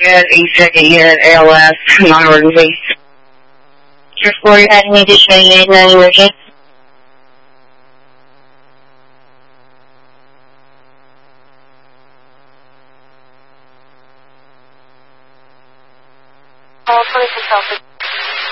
Good, second unit, ALS, non-emergency. Just for you had any additional unit, non-emergency? Call 26 Alpha.